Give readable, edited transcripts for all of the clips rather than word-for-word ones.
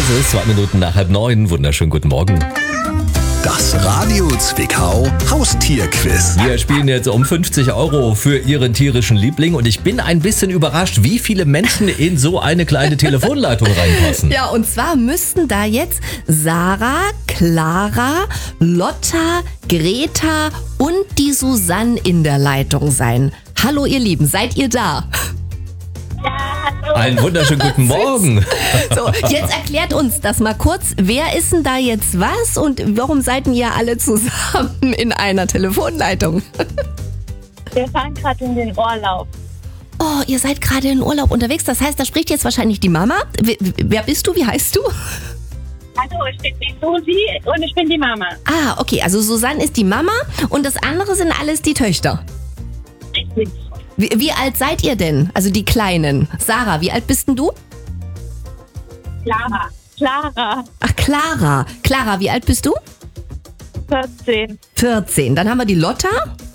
ist es, 2 Minuten nach 8:30. Wunderschönen guten Morgen. Das Radio Zwickau Haustierquiz. Wir spielen jetzt um 50 € für Ihren tierischen Liebling und ich bin ein bisschen überrascht, wie viele Menschen in so eine kleine Telefonleitung reinpassen. Ja, und zwar müssten da jetzt Sarah, Clara, Lotta, Greta und die Susanne in der Leitung sein. Hallo ihr Lieben, seid ihr da? Einen wunderschönen guten Morgen. So, jetzt erklärt uns das mal kurz. Wer ist denn da jetzt was und warum seid ihr alle zusammen in einer Telefonleitung? Wir fahren gerade in den Urlaub. Oh, ihr seid gerade in Urlaub unterwegs. Das heißt, da spricht jetzt wahrscheinlich die Mama. Wer bist du? Wie heißt du? Hallo, ich bin die Susi und ich bin die Mama. Ah, okay. Also Susanne ist die Mama und das andere sind alles die Töchter. Richtig. Wie alt seid ihr denn? Also die Kleinen. Sarah, wie alt bist denn du? Clara. Ach, Clara. Clara, wie alt bist du? 14. 14. Dann haben wir die Lotta.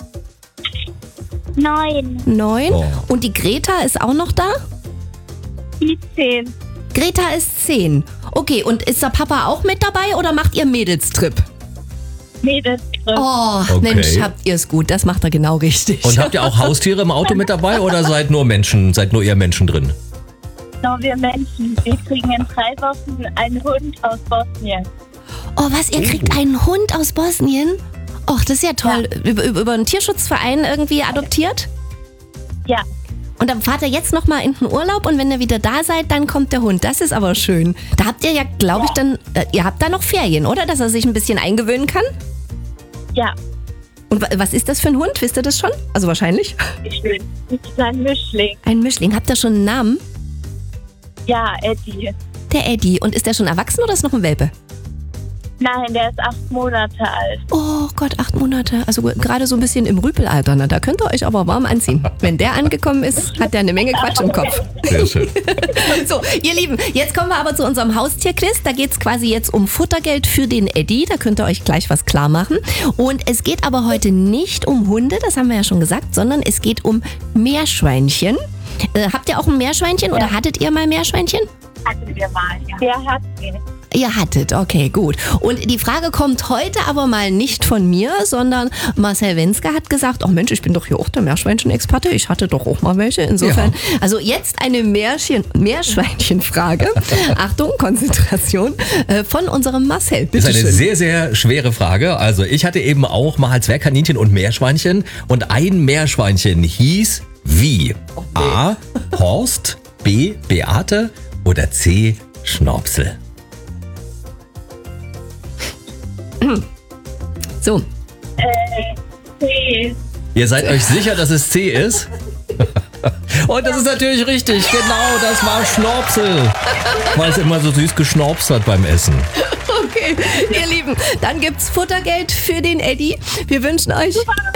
9. 9. Oh. Und die Greta ist auch noch da? Die 10. Greta ist 10. Okay, und ist der Papa auch mit dabei oder macht ihr Mädelstrip? Mädels. Oh, Okay. Mensch, habt ihr es gut. Das macht er genau richtig. Und habt ihr auch Haustiere im Auto mit dabei oder seid nur ihr Menschen drin? Nur wir Menschen. Wir kriegen in 3 Wochen einen Hund aus Bosnien. Oh, was? Ihr kriegt einen Hund aus Bosnien? Och, das ist ja toll. Über einen Tierschutzverein irgendwie adoptiert? Ja. Und dann fahrt ihr jetzt nochmal in den Urlaub und wenn ihr wieder da seid, dann kommt der Hund. Das ist aber schön. Da habt ihr ja, glaube ich, dann, ihr habt da noch Ferien, oder? Dass er sich ein bisschen eingewöhnen kann? Ja. Und was ist das für ein Hund? Wisst ihr das schon? Also wahrscheinlich. Schön. Das ist ein Mischling. Ein Mischling. Habt ihr schon einen Namen? Ja, Eddie. Der Eddie. Und ist der schon erwachsen oder ist noch ein Welpe? Nein, der ist 8 Monate alt. Oh Gott, 8 Monate. Also gerade so ein bisschen im Rüpelalter. Ne? Da könnt ihr euch aber warm anziehen. Wenn der angekommen ist, hat der eine Menge Quatsch im Kopf. Sehr schön. So, ihr Lieben, jetzt kommen wir aber zu unserem Haustierquiz. Da geht es quasi jetzt um Futtergeld für den Eddie. Da könnt ihr euch gleich was klar machen. Und es geht aber heute nicht um Hunde, das haben wir ja schon gesagt, sondern es geht um Meerschweinchen. Habt ihr auch ein Meerschweinchen oder hattet ihr mal Meerschweinchen? Hatten wir mal. Ja. Der hat ihn. Ihr hattet, okay, gut. Und die Frage kommt heute aber mal nicht von mir, sondern Marcel Wenske hat gesagt, ach Mensch, ich bin doch hier auch der Meerschweinchen-Experte, ich hatte doch auch mal welche. Insofern, also jetzt eine Meerschweinchenfrage. Achtung, Konzentration von unserem Marcel. Bitte Das ist eine schön. sehr, sehr schwere Frage. Also ich hatte eben auch mal Zwergkaninchen und Meerschweinchen und ein Meerschweinchen hieß wie? A. Horst, B. Beate oder C. Schnopsel? So, C. Ihr seid euch sicher, dass es C ist? Und das ist natürlich richtig, genau, das war Schnopsel. Weil es immer so süß geschnopst hat beim Essen. okay, ihr Lieben, dann gibt's Futtergeld für den Eddie. Wir wünschen euch